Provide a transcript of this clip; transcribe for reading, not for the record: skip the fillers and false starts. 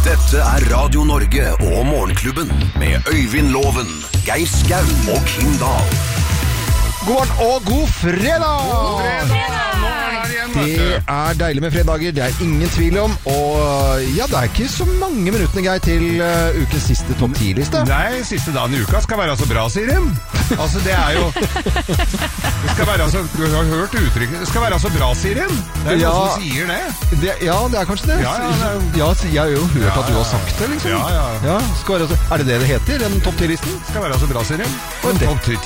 Dette Radio Norge og Morgenklubben med Øyvind Loven, Geir Skau og Kim Dahl. God morgen og god fredag! God fredag! Det deilig med fredager, det ingen tvil om. Og ja, det ikke så mange minuttene, Geir, til ukens siste topp 10-liste. Nei, siste dagen i uka skal være så bra, sier de. Altså, det jo det skal være så, du har hørt uttrykket. Det skal være så bra, sier de. Det noen som sier det. Ja, det kanskje det. Ja, jeg har jo hørt at du har sagt det, liksom. Ja. Skal være så, det det heter, den topp 10-listen? Skal være så bra, sier de. Og topp